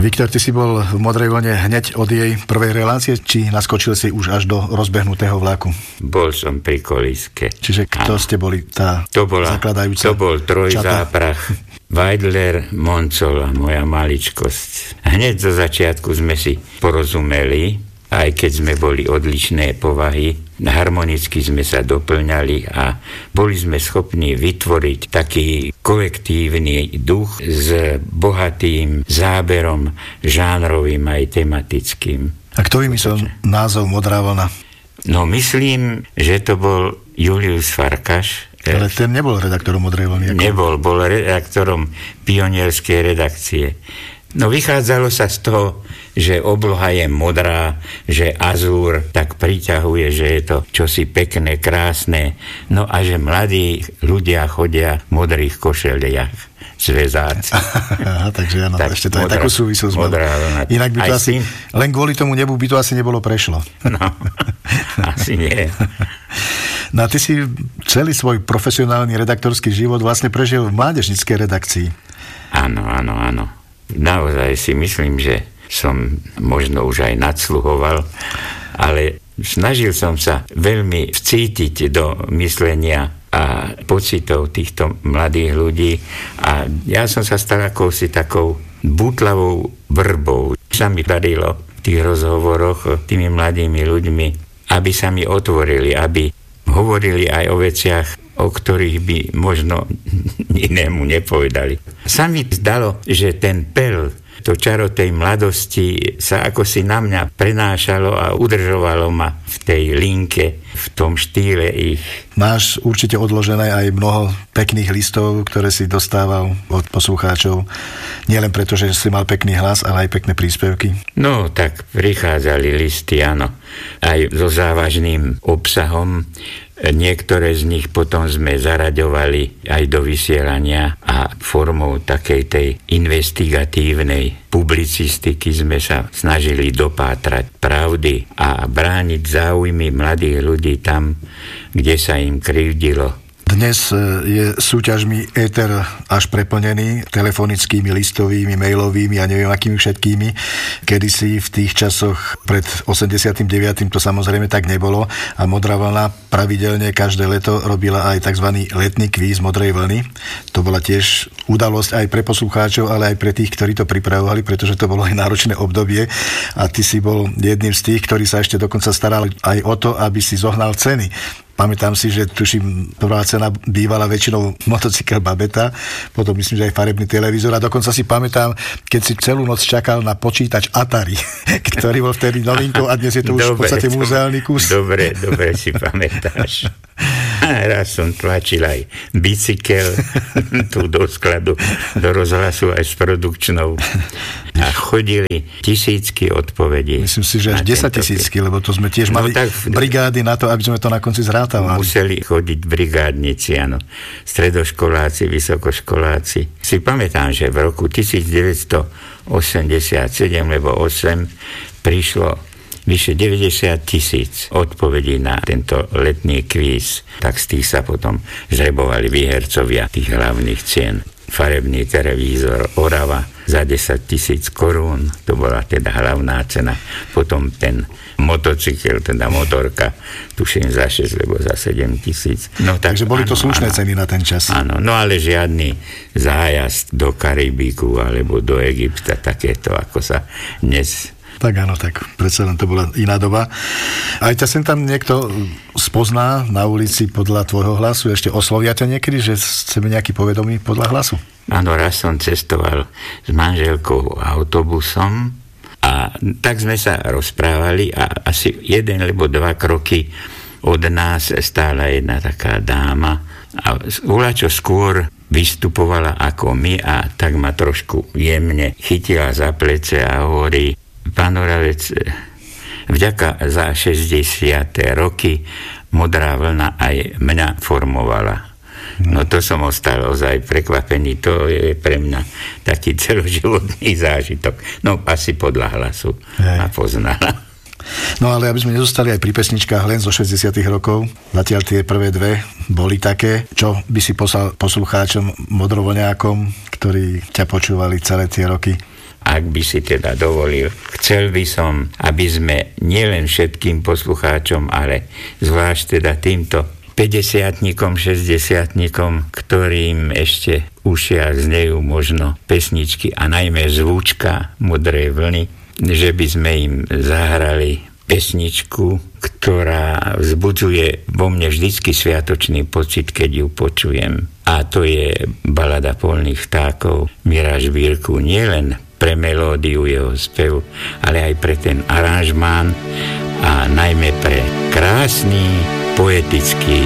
Viktor, ty si bol v Modrej vlne hneď od jej prvej relácie, či naskočil si už až do rozbehnutého vlaku? Bol som pri kolíske. Čiže kto ste boli tá zakladajúca? To bol trojzáprach. Weidler, Moncol a moja maličkosť. Hneď zo začiatku sme si porozumeli, aj keď sme boli odlišné povahy, harmonicky sme sa doplňali a boli sme schopní vytvoriť taký kolektívny duch s bohatým záberom, žánrovým aj tematickým. A kto vymyslel názov Modrá vlna? No myslím, že to bol Julius Farkaš. Ale ten nebol redaktorom Modrej vlny. Nebol, bol redaktorom pionierskej redakcie. No vychádzalo sa z toho, že obloha je modrá, že azúr tak priťahuje, že je to čosi pekné, krásne. No a že mladí ľudia chodia v modrých košeliach, zväzáci. Aha, takže áno, tak ešte to je takú súvislosť. Inak by to asi, len kvôli tomu nebu by to asi nebolo prešlo. No, asi nie. No a ty si celý svoj profesionálny redaktorský život vlastne prežil v mládežníckej redakcii. Áno. Naozaj si myslím, že som možno už aj nadsluhoval, ale snažil som sa veľmi vcítiť do myslenia a pocitov týchto mladých ľudí a ja som sa stal akousi takou bútlavou vrbou. Sa mi darilo v tých rozhovoroch tými mladými ľuďmi, aby sa mi otvorili, aby hovorili aj o veciach, o ktorých by možno inému nepovedali. Sa mi zdalo, že ten pel, to čaro tej mladosti sa ako si na mňa prenášalo a udržovalo ma v tej linke, v tom štýle ich. Máš určite odložené aj mnoho pekných listov, ktoré si dostával od poslucháčov. Nielen preto, že si mal pekný hlas, ale aj pekné príspevky. No, tak prichádzali listy, áno. Aj so závažným obsahom. Niektoré z nich potom sme zaraďovali aj do vysielania a formou takej tej investigatívnej publicistiky sme sa snažili dopátrať pravdy a brániť záujmy mladých ľudí tam, kde sa im krivdilo. Dnes je súťažmi éter až preplnený telefonickými, listovými, mailovými a neviem akými všetkými. Kedysi v tých časoch pred 89. to samozrejme tak nebolo a Modrá vlna pravidelne každé leto robila aj tzv. Letný kvíz Modrej vlny. To bola tiež udalosť aj pre poslucháčov, ale aj pre tých, ktorí to pripravovali, pretože to bolo aj náročné obdobie a ty si bol jedným z tých, ktorí sa ešte dokonca starali aj o to, aby si zohnal ceny. Pamätám si, že tuším, prvá cena bývala väčšinou motocykel Babeta, potom myslím, že aj farebný televízor a dokonca si pamätám, keď si celú noc čakal na počítač Atari, ktorý bol vtedy novinkou a dnes je to už v podstate muzeálny kus. Dobre si pamätáš. Raz som tlačil aj bicykel tu do skladu, do rozhlasu aj s produkčnou a chodili tisícky odpovedí. Myslím si, že až 10 000, lebo to sme tiež mali brigády na to, aby sme to na konci zrátavali. Museli chodiť brigádnici, áno. Stredoškoláci, vysokoškoláci. Si pamätám, že v roku 1987 alebo 8 prišlo vyše 90 000 odpovedí na tento letný kvíz. Tak z tých sa potom žrebovali výhercovia tých hlavných cien. Farebný televízor Orava za 10 000 korún, to bola teda hlavná cena. Potom ten motocykel, teda motorka, tuším za 6, lebo za 7 000. No, takže boli to slušné ceny na ten čas. Áno, no ale žiadny zájazd do Karibiku alebo do Egypta, takéto, ako sa dnes... Tak áno, tak predsa len to bola iná doba. Aj ťa sem tam niekto spozná na ulici podľa tvojho hlasu? Ešte oslovia ťa niekedy, že chceme nejaký povedomý podľa hlasu? Áno, raz som cestoval s manželkou autobusom a tak sme sa rozprávali a asi 1 alebo 2 kroky od nás stála jedna taká dáma a voľačo skôr vystupovala ako my a tak ma trošku jemne chytila za plece a hovorí: Pán Oravec, vďaka za 60. roky Modrá vlna aj mňa formovala. No to som ostal ozaj prekvapený, to je pre mňa taký celoživotný zážitok. No asi podľa hlasu ma poznala. No ale aby sme nezostali aj pri pesničkách len zo 60 rokov, zatiaľ tie prvé dve boli také, čo by si poslal poslucháčom modrovoňákom, ktorí ťa počúvali celé tie roky. Ak by si teda dovolil, chcel by som, aby sme nielen všetkým poslucháčom, ale zvlášť teda týmto 50-tnikom, 60-tnikom, ktorým ešte ušia znejú možno pesničky a najmä zvučka Modrej vlny, že by sme im zahrali pesničku, ktorá vzbudzuje vo mne vždycky sviatočný pocit, keď ju počujem. A to je balada Polných vtákov Mira Žbírku, nielen pre melódiu jeho spevu, ale aj pre ten aranžmán a najmä pre krásny poetický